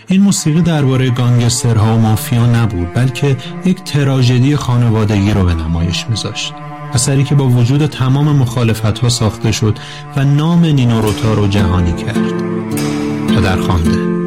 این موسیقی درباره گانگسترها و مافیا نبود، بلکه یک تراژدی خانوادگی رو به نمایش میذاشت. اثری که با وجود تمام مخالفت‌ها ساخته شد و نام نینو روتا رو جهانی کرد. پدرخوانده.